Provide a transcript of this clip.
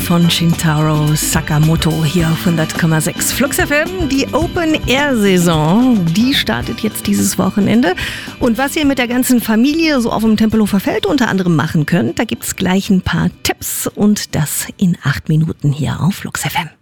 von Shintaro Sakamoto hier auf 100,6 Flux FM. Die Open-Air-Saison, die startet jetzt dieses Wochenende. Und was ihr mit der ganzen Familie so auf dem Tempelhofer Feld unter anderem machen könnt, da gibt es gleich ein paar Tipps und das in 8 Minuten hier auf Flux FM.